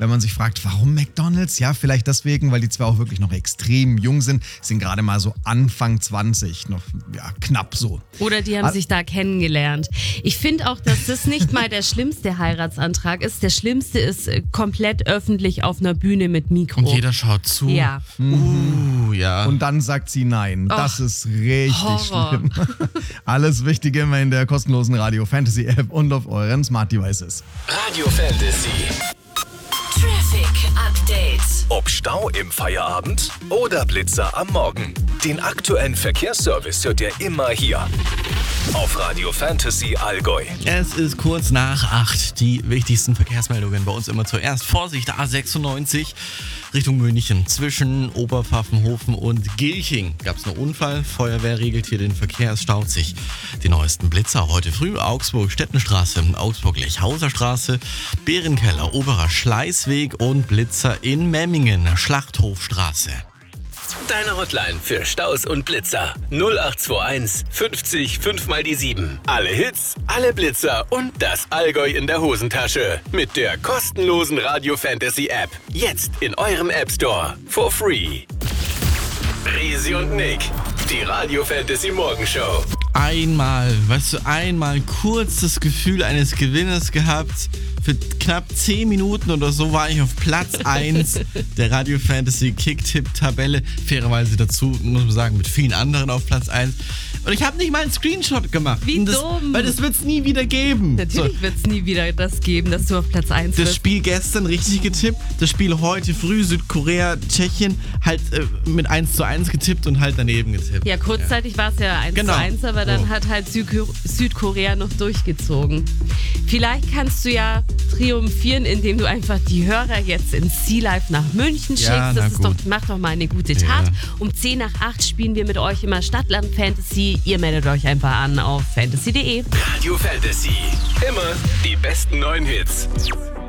wenn man sich fragt, warum McDonald's? Ja, vielleicht deswegen, weil die zwei auch wirklich noch extrem jung sind gerade mal so Anfang 20, noch knapp so. Oder die haben sich da kennengelernt. Ich finde auch, dass das nicht mal der schlimmste Heiratsantrag ist. Der schlimmste ist komplett öffentlich auf einer Bühne mit Mikro. Und jeder schaut zu. Ja. Ja. Und dann sagt sie nein. Das ist richtig Horror. schlimm. Alles Wichtige immer in der kostenlosen Radio Fantasy App und auf euren Smart Devices. Radio Fantasy. Traffic Update. Ob Stau im Feierabend oder Blitzer am Morgen. Den aktuellen Verkehrsservice hört ihr immer hier. Auf Radio Fantasy Allgäu. Es ist kurz nach 8. Die wichtigsten Verkehrsmeldungen bei uns immer zuerst. Vorsicht, A96 Richtung München. Zwischen Oberpfaffenhofen und Gilching gab es einen Unfall. Feuerwehr regelt hier den Verkehr. Es staut sich. Die neuesten Blitzer heute früh. Augsburg-Stettenstraße, Augsburg-Lechhauser-Straße, Bärenkeller, Oberer Schleißweg und Blitzer in Memmingen, Schlachthofstraße. Deine Hotline für Staus und Blitzer. 0821 50 5 mal die 7. Alle Hits, alle Blitzer und das Allgäu in der Hosentasche. Mit der kostenlosen Radio Fantasy App. Jetzt in eurem App Store. For free. Risi und Nick. Die Radio Fantasy Morgenshow. Einmal kurz das Gefühl eines Gewinners gehabt. Für knapp 10 Minuten oder so war ich auf Platz 1 der Radio Fantasy Kick-Tipp-Tabelle. Fairerweise dazu, muss man sagen, mit vielen anderen auf Platz 1. Und ich habe nicht mal einen Screenshot gemacht. Wie dumm. Weil das wird es nie wieder geben. Natürlich wird es nie wieder das geben, dass du auf Platz 1 bist. Das Spiel gestern richtig getippt, das Spiel heute früh Südkorea, Tschechien halt mit 1:1 getippt und halt daneben getippt. Ja, kurzzeitig war es ja 1:1, aber dann hat halt Südkorea noch durchgezogen. Vielleicht kannst du ja triumphieren, indem du einfach die Hörer jetzt ins Sea Live nach München schickst. Ja, Das ist doch, macht doch mal eine gute Tat. Um 10 nach 8 spielen wir mit euch immer Stadtland Fantasy. Ihr meldet euch einfach an auf fantasy.de. Radio Fantasy. Immer die besten neuen Hits.